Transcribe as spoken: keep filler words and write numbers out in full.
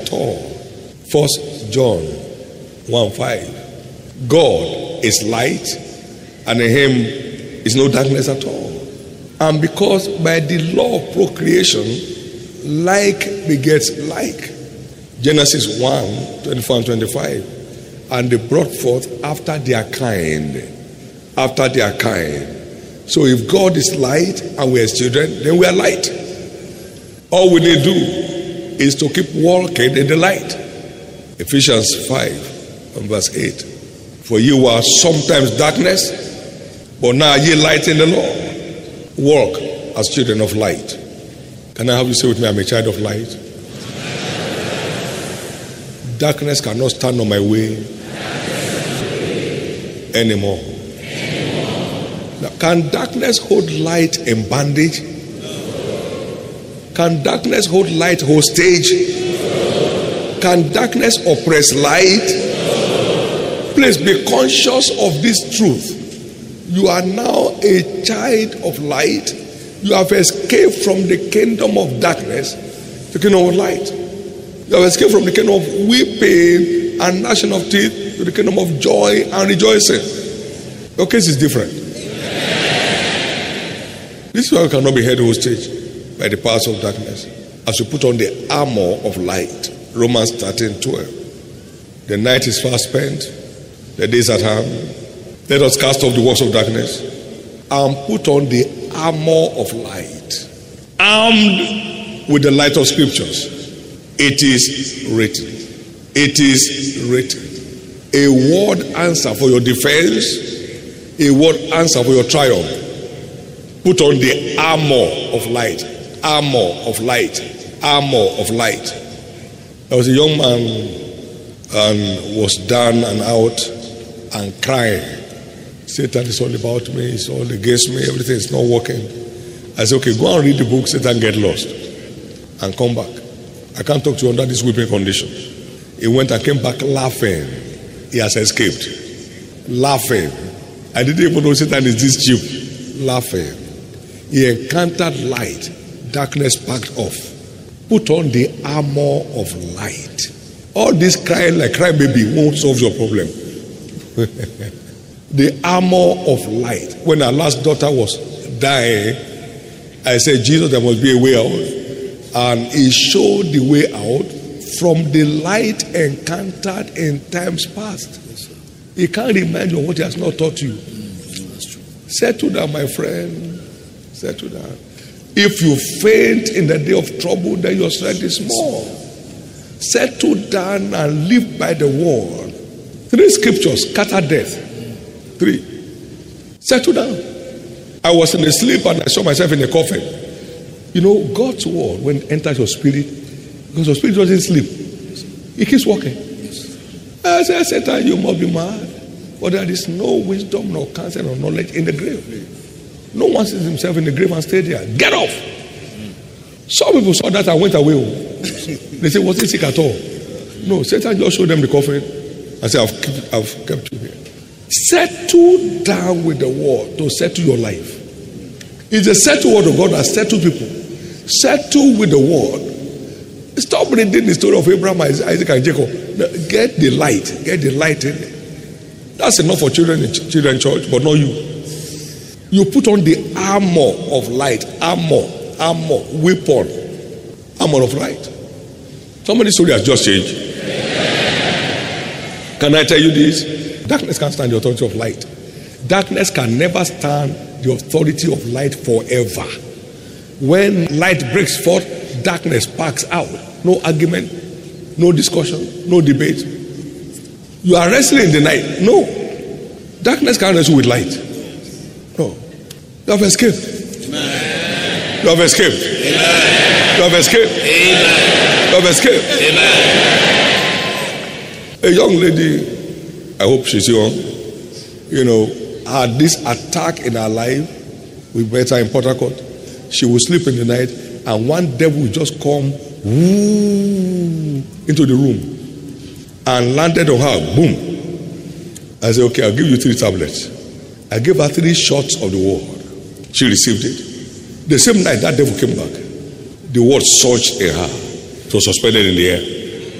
at all. First John one five. God is light, and in him is no darkness at all. And because by the law of procreation, like begets like. Genesis one twenty-four and twenty-five. And they brought forth after their kind. After their kind. So if God is light and we are children, then we are light. All we need to do is to keep walking in the light. Ephesians five and verse eight. For you are sometimes darkness, but now ye light in the Lord. Walk as children of light. Can I have you say with me, I'm a child of light? Darkness cannot stand on my way anymore. Now, can darkness hold light in bondage? Can darkness hold light hostage? Can darkness oppress light? Please be conscious of this truth. You are now a child of light. You have escaped from the kingdom of darkness to the kingdom of light. You have escaped from the kingdom of weeping and gnashing of teeth to the kingdom of joy and rejoicing. Your case is different. This is why you cannot be held hostage by the powers of darkness. As you put on the armor of light. Romans thirteen twelve. The night is fast spent, the day is at hand. Let us cast off the works of darkness and put on the armor of light, armed with the light of scriptures. It is written. It is written. A word answer for your defense, a word answer for your triumph. Put on the armor of light, armor of light, armor of light. There was a young man and was down and out and crying. Satan is all about me, it's all against me, everything is not working. I said, okay, go and read the book, Satan get lost, and come back. I can't talk to you under this weeping condition. He went and came back laughing. He has escaped. Laughing. I didn't even know Satan is this cheap. Laughing. He encountered light. Darkness packed off. Put on the armor of light. All this crying like crying baby won't solve your problem. The armor of light. When our last daughter was dying, I said, Jesus, there must be a way out. And he showed the way out from the light encountered in times past. He can't remind you of what he has not taught you. Settle down, my friend. Settle down. If you faint in the day of trouble, then your strength is small. Settle down and live by the word. Three scriptures scatter death. Three. Settle down. I was in a sleep and I saw myself in a coffin. You know, God's word, when it enters your spirit, because your spirit doesn't sleep, it keeps walking. I said, Satan, you must be mad. For there is no wisdom, nor counsel, nor knowledge in the grave. No one sees himself in the grave and stayed there. Get off. Some people saw that and went away. They said, was he sick at all? No, Satan just showed them the coffin and said, I've kept, I've kept you here. Settle down with the word to settle your life. It's the settled word of God that settles people. Settle with the word. Stop reading the story of Abraham, Isaac, and Jacob. Get the light. Get the light in it. That's enough for children in children church, but not you. You put on the armor of light. Armor. Armor. Weapon. Armor of light. Somebody's story has just changed. Can I tell you this? Darkness can't stand the authority of light. Darkness can never stand the authority of light forever. When light breaks forth, darkness packs out. No argument, no discussion, no debate. You are wrestling in the night. No. Darkness can't wrestle with light. No. You have escaped. Amen. You have escaped. Amen. You have escaped. Amen. You have escaped. Amen. A young lady, I hope she's young, you know, had this attack in her life. We met her in Port Harcourt. She would sleep in the night, and one devil would just come woo, into the room and landed on her. Boom. I said, okay, I'll give you three tablets. I gave her three shots of the word. She received it. The same night, that devil came back. The word surged in her. It was suspended in the air.